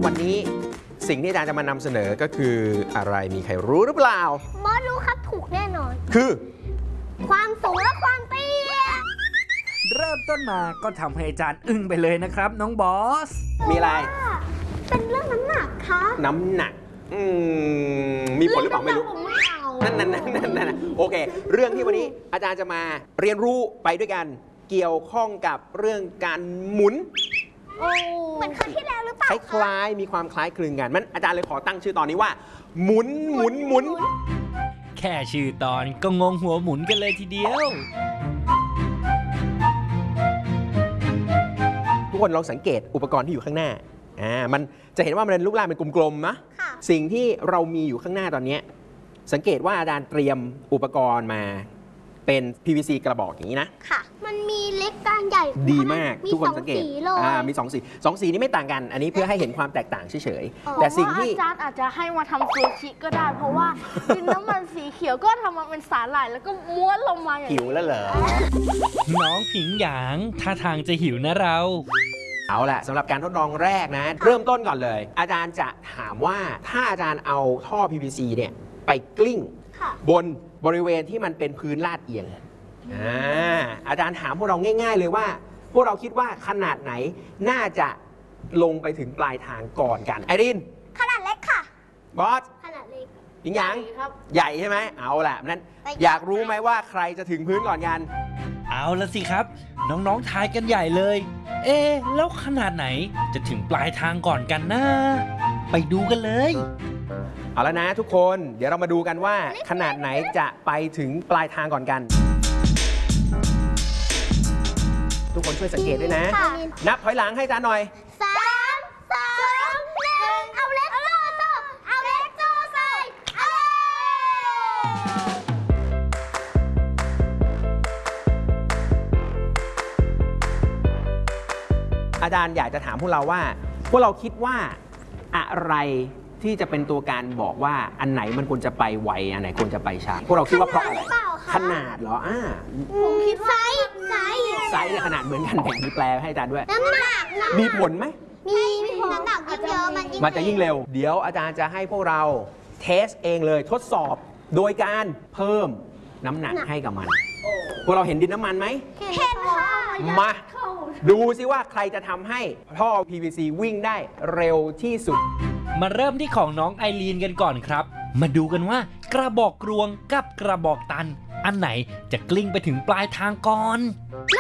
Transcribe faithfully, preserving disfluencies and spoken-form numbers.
วันนี้สิ่งที่อาจารย์จะมานำเสนอก็คืออะไรมีใครรู้หรือเปล่าบอสรู้ครับถูกแน่นอนคือความสูงและความเตี้ยเริ่มต้นมาก็ทำให้อาจารย์อึ้งไปเลยนะครับน้องบอสมีอะไรเป็นเรื่องน้ำหนักครับน้ำหนักอืมมีผลหรือเปล่าไม่รู้นั่นนั่นนั่นนั่นโอเคเรื่องที่วันนี้อาจารย์จะมาเรียนรู้ไปด้วยกันเกี่ยวข้องกับเรื่องการหมุนเหมือนครั้งที่แล้วหรือเปล่าคล้ายๆมีความคล้ายคลึงกันมันอาจารย์เลยขอตั้งชื่อตอนนี้ว่าหมุนหมุนหมุนแค่ชื่อตอนก็งงหัวหมุนกันเลยทีเดียวทุกคนลองสังเกตอุปกรณ์ที่อยู่ข้างหน้าอ่ามันจะเห็นว่ามันเป็นรูปร่างเป็นกลมๆนะสิ่งที่เรามีอยู่ข้างหน้าตอนนี้สังเกตว่าอาจารย์เตรียมอุปกรณ์มาเป็น พี วี ซี กระบอกอย่างนี้นะค่ะมันมีเล็กกลางใหญ่ดีมากทุกคนสังเกตอ่ามีสองสีสองสีนี้ไม่ต่างกันอันนี้เพื่อให้เห็นความแตกต่างเฉยๆแต่สิ่งที่อาจารย์อาจจะให้มาทำซูชิก็ได้เพราะว่าดินน้ำมันสีเขียวก็ทำมาเป็นสาหร่ายแล้วก็ม้วนลงมาอย่างหิวแล้วเหรอน้องผิงหยางท่าทางจะหิวนะเราเอาละสำหรับการทดลองแรกนะเริ่มต้นก่อนเลยอาจารย์จะถามว่าถ้าอาจารย์เอาท่อ พี วี ซี เนี่ยไปกลิ้งบนบริเวณที่มันเป็นพื้นลาดเอียงอ่าอาจารย์ถามพวกเราง่ายๆเลยว่าพวกเราคิดว่าขนาดไหนน่าจะลงไปถึงปลายทางก่อนกันไอรินขนาดเล็กค่ะบอสขนาดเล็กยิงยังใหญ่ใช่ไหมเอาล่ะนั้นอยากรู้ไหมว่าใครจะถึงพื้นก่อนกันเอาละสิครับน้องๆทายกันใหญ่เลยเอ๊แล้วขนาดไหนจะถึงปลายทางก่อนกันนะไปดูกันเลยเอาแล้วนะทุกคนเดี๋ยวเรามาดูกันว่าขนาดไหนจะไปถึงปลายทางก่อนกันทุกคนช่วยสังเกตด้วยนะนับถอยหลังให้อาจารย์หน่อยสามสองหนึ่งเอาเล็กโซ่โซ่เอาเล็กโซ่ใส่เอาอาจารย์อยากจะถามพวกเราว่าพวกเราคิดว่าอะไรที่จะเป็นตัวการบอกว่าอันไหนมันควรจะไปไวอันไหนควรจะไปช้าพวกเราคิดว่าเพราะอะไรขนาดเหรออ่าผมคิดไซส์ไซส์ไซส์ขนาดเหมือนกันแบ่งมีแปลให้อาจารย์ด้วยน้ำหนักมีผลไหมมีน้ำหนักยิ่งเยอะมันยิ่งมันจะยิ่งเร็วเดี๋ยวอาจารย์จะให้พวกเราเทสเองเลยทดสอบโดยการเพิ่มน้ำหนักให้กับมันพวกเราเห็นดินน้ำมันไหมเห็นค่ะมาดูซิว่าใครจะทำให้ท่อ พี วี ซี วิ่งได้เร็วที่สุดมาเริ่มที่ของน้องไอรีนกันก่อนครับมาดูกันว่ากระบอกกรวงกับกระบอกตันอันไหนจะกลิ้งไปถึงปลายทางก่อน